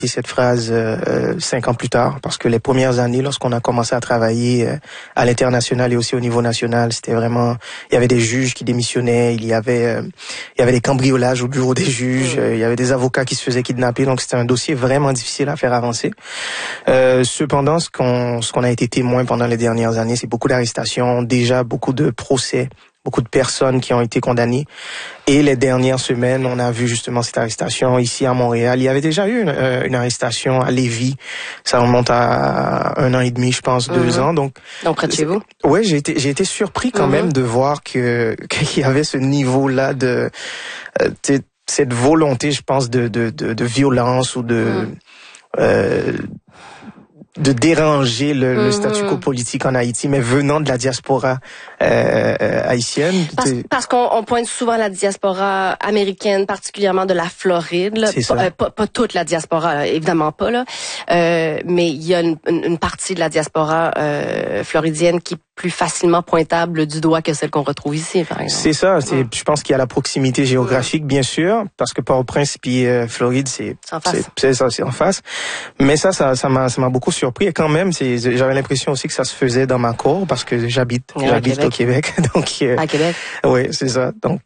cette phrase 5 ans plus tard, parce que les premières années, lorsqu'on a commencé à travailler à l'international et aussi au niveau national, c'était vraiment, il y avait des juges qui démissionnaient, il y avait des cambriolages au bureau des juges, il y avait des avocats qui se faisaient kidnapper, donc c'était un dossier vraiment difficile à faire avancer. Cependant, ce qu'on a été témoin pendant les dernières années, c'est beaucoup d'arrestations, déjà beaucoup de procès, beaucoup de personnes qui ont été condamnées. Et les dernières semaines, on a vu justement cette arrestation ici à Montréal. Il y avait déjà eu une arrestation à Lévis. Ça remonte à 1 an et demi, je pense, 2 ans. Donc près de chez vous? Oui, j'ai été surpris quand même de voir qu'il y avait ce niveau-là de cette volonté, je pense, de violence ou de déranger le statu quo politique en Haïti, mais venant de la diaspora haïtienne. Parce qu'on pointe souvent la diaspora américaine, particulièrement de la Floride. Là. C'est ça. Pas toute la diaspora, là, évidemment pas, là. Mais il y a une partie de la diaspora floridienne qui est plus facilement pointable du doigt que celle qu'on retrouve ici, par exemple. C'est ça. Je pense qu'il y a la proximité géographique, bien sûr, parce que Port-au-Prince puis Floride, c'est en face. Mais ça m'a beaucoup surpris. Et quand même, j'avais l'impression aussi que ça se faisait dans ma cour, parce que j'habite au Québec. Donc, à Québec. Oui, c'est ça. Donc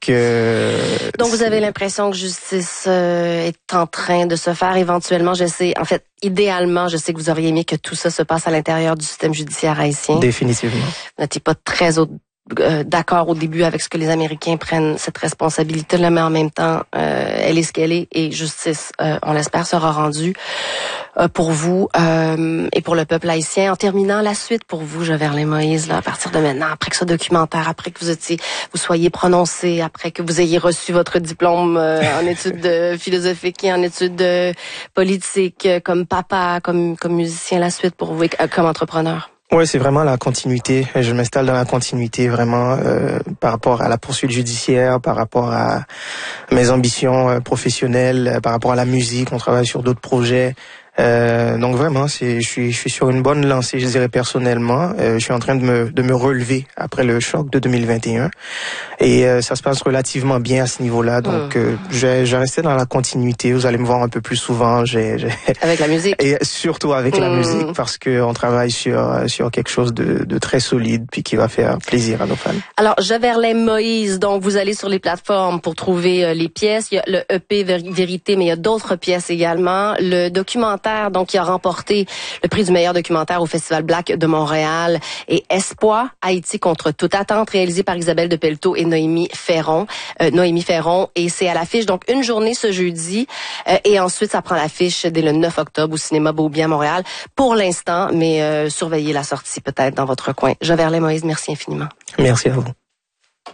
vous avez l'impression que justice est en train de se faire éventuellement. Idéalement, je sais que vous auriez aimé que tout ça se passe à l'intérieur du système judiciaire haïtien. Définitivement. Vous n'étiez pas très d'accord au début avec ce que les Américains prennent cette responsabilité-là, mais en même temps, elle est ce qu'elle est et justice, on l'espère, sera rendue pour vous et pour le peuple haïtien. En terminant, la suite pour vous, Joverlin Moïse, là, à partir de maintenant, après que ce documentaire, après que vous soyez prononcé, après que vous ayez reçu votre diplôme en études philosophiques et en études politiques, comme papa, comme musicien, la suite pour vous comme entrepreneur? Ouais, c'est vraiment la continuité. Je m'installe dans la continuité vraiment par rapport à la poursuite judiciaire, par rapport à mes ambitions professionnelles, par rapport à la musique. On travaille sur d'autres projets. Donc vraiment, je suis sur une bonne lancée, je dirais personnellement. Je suis en train de me relever après le choc de 2021 et ça se passe relativement bien à ce niveau-là. Donc je vais rester dans la continuité. Vous allez me voir un peu plus souvent. Avec la musique. Et surtout avec la musique, parce que on travaille sur quelque chose de très solide puis qui va faire plaisir à nos fans. Alors Joverlin Moïse, donc vous allez sur les plateformes pour trouver les pièces. Il y a le EP Vérité, mais il y a d'autres pièces également. Le documentaire donc qui a remporté le prix du meilleur documentaire au Festival Black de Montréal et Espoir, Haïti contre toute attente, réalisé par Isabelle de Pelletot et Noémie Ferron. Et c'est à l'affiche donc une journée ce jeudi et ensuite ça prend l'affiche dès le 9 octobre au cinéma Beaubien Montréal pour l'instant, mais surveillez la sortie peut-être dans votre coin. Joverlin Moïse, merci infiniment. Merci à vous.